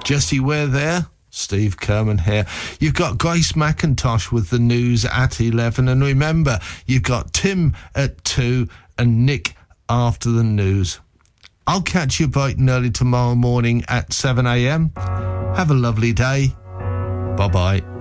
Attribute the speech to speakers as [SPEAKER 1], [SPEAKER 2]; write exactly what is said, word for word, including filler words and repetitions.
[SPEAKER 1] Jesse Ware there. Steve Kerman here. You've got Grace McIntosh with the news at eleven. And remember, you've got Tim at two and Nick after the news. I'll catch you bright and early tomorrow morning at seven a.m. Have a lovely day. Bye-bye.